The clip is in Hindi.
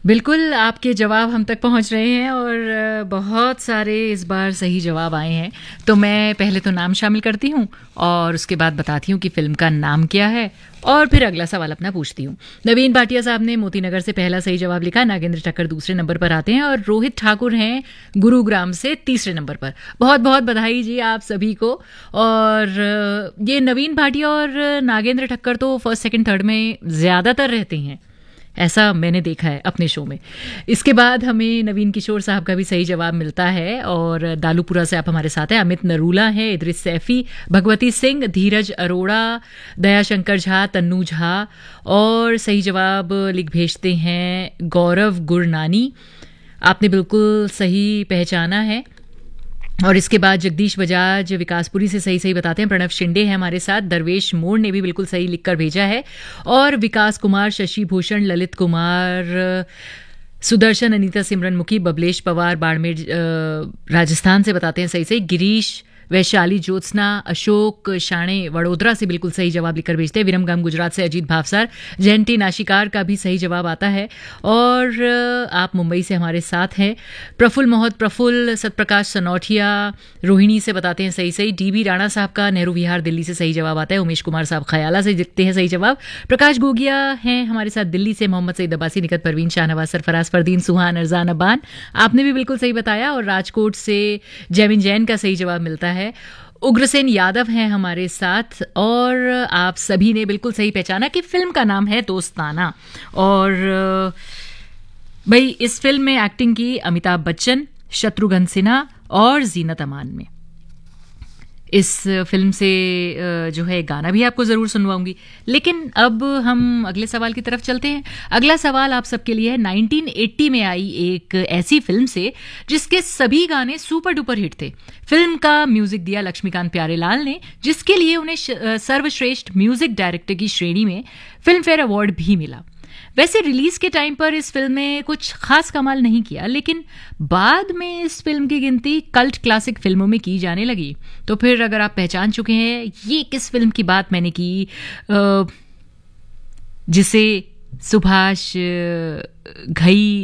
बिल्कुल, आपके जवाब हम तक पहुंच रहे हैं और बहुत सारे इस बार सही जवाब आए हैं। तो मैं पहले तो नाम शामिल करती हूँ और उसके बाद बताती हूँ कि फ़िल्म का नाम क्या है और फिर अगला सवाल अपना पूछती हूँ। नवीन भाटिया साहब ने मोतीनगर से पहला सही जवाब लिखा, नागेंद्र ठक्कर दूसरे नंबर पर आते हैं और रोहित ठाकुर हैं गुरुग्राम से तीसरे नंबर पर। बहुत बहुत बधाई जी आप सभी को। और ये नवीन भाटिया और नागेंद्र ठक्कर तो फर्स्ट, सेकंड, थर्ड में ज़्यादातर रहते हैं, ऐसा मैंने देखा है अपने शो में। इसके बाद हमें नवीन किशोर साहब का भी सही जवाब मिलता है और दालूपुरा से आप हमारे साथ हैं। अमित नरूला है, इद्रिस सैफी, भगवती सिंह, धीरज अरोड़ा, दयाशंकर झा, तन्नू झा और सही जवाब लिख भेजते हैं गौरव गुरनानी। आपने बिल्कुल सही पहचाना है। और इसके बाद जगदीश बजाज विकासपुरी से सही बताते हैं। प्रणव शिंदे है हमारे साथ, दरवेश मोड़ ने भी बिल्कुल सही लिखकर भेजा है और विकास कुमार, शशि भूषण, ललित कुमार, सुदर्शन, अनीता सिमरनमुखी, बबलेश पवार बाड़मेर राजस्थान से बताते हैं सही। गिरीश, वैशाली, ज्योत्सना, अशोक शाणे वडोदरा से बिल्कुल सही जवाब लिखकर भेजते हैं। विरमगाम गुजरात से अजीत भावसार, जयंती नाशिकार का भी सही जवाब आता है और आप मुंबई से हमारे साथ हैं। प्रफुल्ल मोहत, प्रफुल्ल, सतप्रकाश सनौठिया, रोहिणी से बताते हैं सही। डीबी राणा साहब का नेहरू विहार दिल्ली से सही जवाब आता है। उमेश कुमार साहब खयाला से लिखते हैं सही जवाब। प्रकाश गोगिया हैं हमारे साथ दिल्ली से। मोहम्मद सईद अब्बासी, निकत परवीन, शाहनवाज सरफराज, फरदीन, सुहान, अरजान अबान, आपने भी बिल्कुल सही बताया। और राजकोट से जैमिन जैन का सही जवाब मिलता है। उग्रसेन यादव हैं हमारे साथ और आप सभी ने बिल्कुल सही पहचाना कि फिल्म का नाम है दोस्ताना। और भाई इस फिल्म में एक्टिंग की अमिताभ बच्चन, शत्रुघ्न सिन्हा और जीनत अमान में। इस फिल्म से जो है गाना भी आपको ज़रूर सुनवाऊंगी। लेकिन अब हम अगले सवाल की तरफ चलते हैं। अगला सवाल आप सबके लिए है 1980 में आई एक ऐसी फिल्म से जिसके सभी गाने सुपर डुपर हिट थे। फिल्म का म्यूजिक दिया लक्ष्मीकांत प्यारेलाल ने, जिसके लिए उन्हें सर्वश्रेष्ठ म्यूजिक डायरेक्टर की श्रेणी में फिल्म फेयर अवार्ड भी मिला। वैसे रिलीज के टाइम पर इस फिल्म ने कुछ खास कमाल नहीं किया, लेकिन बाद में इस फिल्म की गिनती कल्ट क्लासिक फिल्मों में की जाने लगी। तो फिर अगर आप पहचान चुके हैं ये किस फिल्म की बात मैंने की, जिसे सुभाष घई